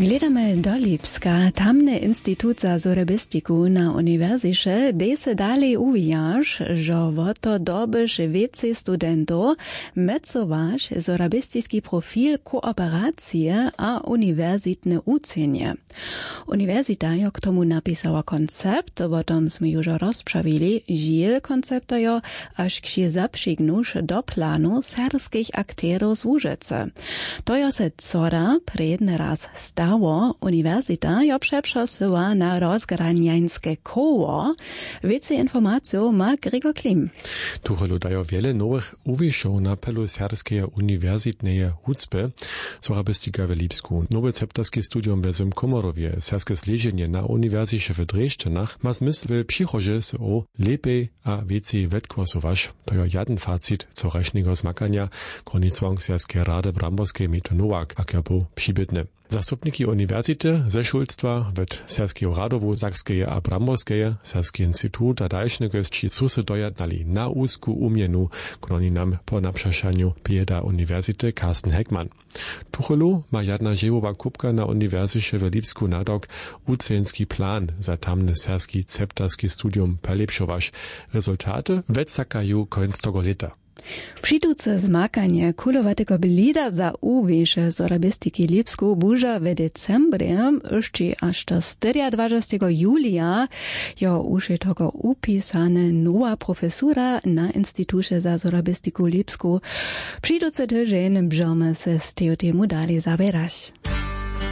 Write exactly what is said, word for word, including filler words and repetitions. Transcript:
Gledamy do Lipska. Tamny Instytut za sorabistiku na uniwersycie dese dalej uwijasz, że woto dobysz więcej studentów mecowasz sorabistiski profil kooperacje a uniwersytne uczenie. Uniwersyta jo k tomu napisała koncept, o tom sme już rozprawili, žiel koncepta jo aż ksi zapřignuš do planu serskich akterów z Łużycy. To jo se cora predny raz stało, uniwersyta jo przeprzosiła na rozgranjańskie koło. Więcej informacji ma Gregor Klim. Tuchelu dają wiele nowych uwieszów na pelu serskiej uniwersytnej hucpy, sorabistika w Lipsku. Nowe ceptarskie studium w swym komorowie, serskie zleżenie na uniwersycie w Dreszczynach ma zmysł w przychodzie se o lepiej a więcej wetkłosować. To jo jeden facit coraśnego zmakania kronicwang serskiej rady bramborskiej Meto Nowak, jak ja był przybytny. Zastupniki uniwersity ze szulstwa w Serskiego Radowu Sakskeje a Bramborskeje, Serski Instytut a dalszne gości su se dojadnali na úzku umienu, kroni nam po naprzeszaniu pijeda uniwersity Carsten Heckmann. Tuchelu ma jedna dziełowa kubka na uniwersycie w Lipsku nadok ucenski plan za tamny serski ceptarski studium perlepšować. Rezultaty wetsakają końc tego lata. Przytuce zmakanie kulowatego blida za uwiesze sorabistiki Lipsku burza w decembrze, jeszcze aż do dwudziestego julia, jo uszy tego upisane nowa profesura na Instytucie za sorabistiku Lipsku. Przytuce tydzień bżome se z tej temu dalej zabierać.